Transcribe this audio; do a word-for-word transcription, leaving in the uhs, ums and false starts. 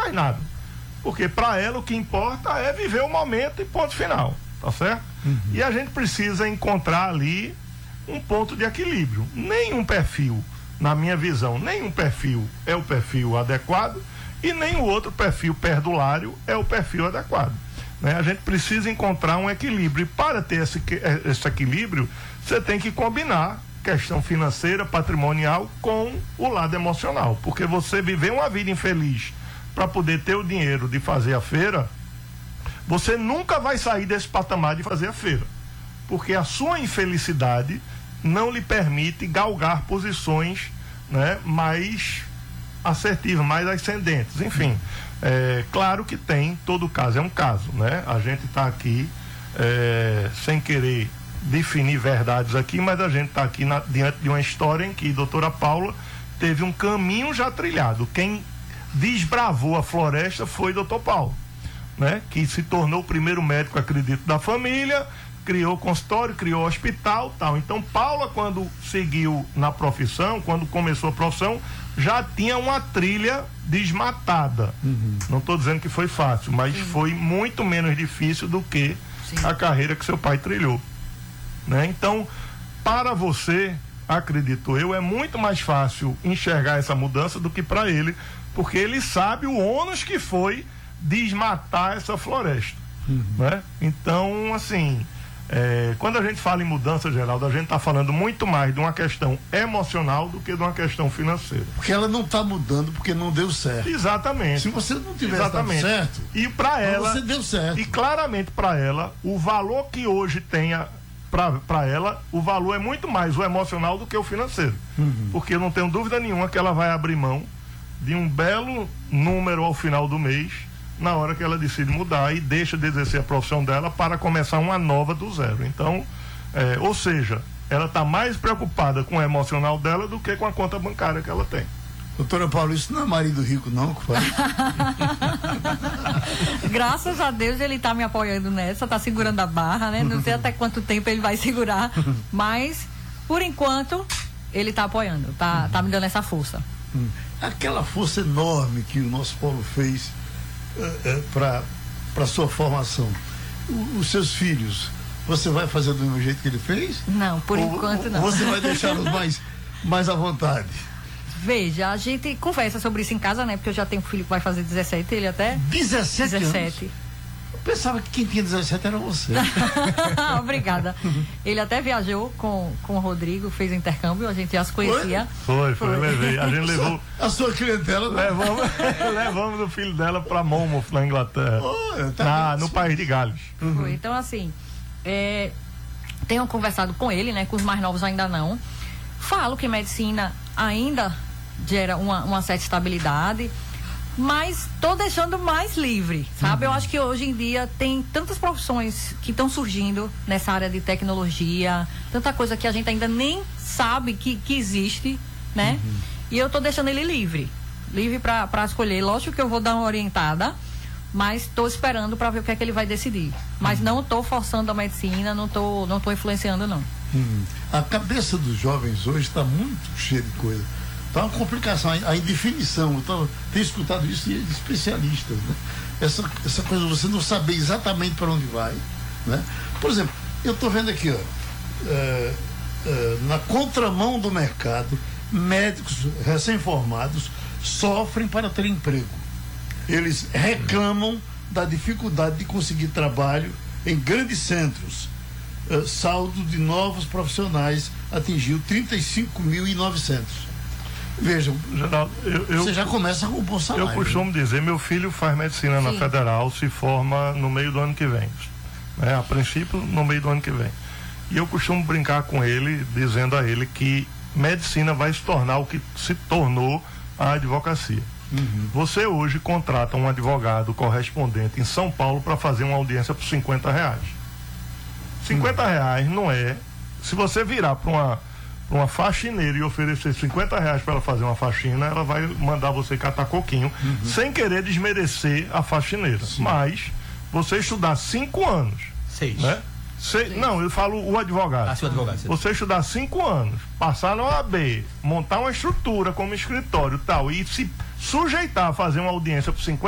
mais nada. Porque para ela o que importa é viver o momento e ponto final, tá certo? Uhum. E a gente precisa encontrar ali um ponto de equilíbrio. Nenhum perfil, na minha visão, nenhum perfil é o perfil adequado e nem o outro perfil perdulário é o perfil adequado, né? A gente precisa encontrar um equilíbrio, e para ter esse, esse equilíbrio, você tem que combinar questão financeira, patrimonial com o lado emocional, porque você viver uma vida infeliz para poder ter o dinheiro de fazer a feira, você nunca vai sair desse patamar de fazer a feira, porque a sua infelicidade não lhe permite galgar posições, né, mais assertivas, mais ascendentes. Enfim, é claro que tem, todo caso é um caso, né? A gente está aqui é, sem querer definir verdades aqui, mas a gente está aqui na, diante de uma história em que a doutora Paula teve um caminho já trilhado. Quem desbravou a floresta foi doutor Paulo, né? Que se tornou o primeiro médico, acredito, da família, criou consultório, criou hospital, tal. Então Paula, quando seguiu na profissão, quando começou a profissão, já tinha uma trilha desmatada. Uhum. Não estou dizendo que foi fácil, mas Sim. foi muito menos difícil do que Sim. a carreira que seu pai trilhou, né? Então, para você, acredito eu, é muito mais fácil enxergar essa mudança do que para ele, porque ele sabe o ônus que foi desmatar essa floresta, uhum. né? Então, assim, é, quando a gente fala em mudança, Geraldo, a gente está falando muito mais de uma questão emocional do que de uma questão financeira. Porque ela não está mudando porque não deu certo. Exatamente. Se você não tivesse Exatamente. dado certo, e para ela, você deu certo. E claramente para ela, o valor que hoje tenha para ela, o valor é muito mais o emocional do que o financeiro. Uhum. Porque eu não tenho dúvida nenhuma que ela vai abrir mão de um belo número ao final do mês, na hora que ela decide mudar e deixa de exercer a profissão dela para começar uma nova do zero. Então, é, ou seja, ela está mais preocupada com o emocional dela do que com a conta bancária que ela tem. Doutora Paula, isso não é marido rico não, compadre? Graças a Deus ele está me apoiando nessa, está segurando a barra, né? Não sei até quanto tempo ele vai segurar, mas por enquanto ele está apoiando, tá, tá me dando essa força. Aquela força enorme que o nosso Paulo fez uh, uh, para para sua formação, o, os seus filhos, você vai fazer do mesmo jeito que ele fez? Não, por ou, enquanto não. Você vai deixá-los mais, mais à vontade? Veja, a gente conversa sobre isso em casa, né? Porque eu já tenho um filho que vai fazer dezessete, ele até... dezessete? dezessete. Anos? Eu pensava que quem tinha dezessete era você. Obrigada. Ele até viajou com, com o Rodrigo, fez o intercâmbio, a gente já se conhecia. Foi, foi, foi. levei. A gente levou... A sua clientela... Levamos, levamos o filho dela para Monmouth, na Inglaterra. Oh, tá na, no país de Gales. Uhum. Foi, então assim, é, tenho conversado com ele, né? Com os mais novos ainda não. Falo que medicina ainda gera uma, uma certa estabilidade, mas estou deixando mais livre, sabe? Uhum. Eu acho que hoje em dia tem tantas profissões que estão surgindo nessa área de tecnologia, tanta coisa que a gente ainda nem sabe que, que existe, né? Uhum. E eu estou deixando ele livre, livre para escolher. Lógico que eu vou dar uma orientada, mas estou esperando para ver o que é que ele vai decidir. Mas uhum. não estou forçando a medicina, não estou não tô influenciando, não. Hum. A cabeça dos jovens hoje está muito cheia de coisa. Está uma complicação, a indefinição. Eu tô, tenho escutado isso de especialistas, né? Essa, essa coisa de você não saber exatamente para onde vai, né? Por exemplo, eu estou vendo aqui, ó, é, é, na contramão do mercado, médicos recém-formados sofrem para ter emprego. Eles reclamam da dificuldade de conseguir trabalho em grandes centros. Uh, saldo de novos profissionais atingiu trinta e cinco mil e novecentos. Vejam, Geraldo, eu, eu, você já começa com um bom salário. Eu costumo né? dizer, meu filho faz medicina Sim. na Federal, se forma no meio do ano que vem, né? A princípio no meio do ano que vem. E eu costumo brincar com ele, dizendo a ele que medicina vai se tornar o que se tornou a advocacia. Uhum. Você hoje contrata um advogado correspondente em São Paulo para fazer uma audiência por cinquenta reais. cinquenta reais não é. Se você virar para uma, pra uma faxineira e oferecer cinquenta reais para ela fazer uma faxina, ela vai mandar você catar coquinho, uhum. sem querer desmerecer a faxineira. Sim. Mas você estudar cinco anos. Seis. Né? Se, não, eu falo o advogado. Ah, seu advogado. Você estudar cinco anos, passar na O A B, montar uma estrutura como escritório e tal, e se sujeitar a fazer uma audiência por cinquenta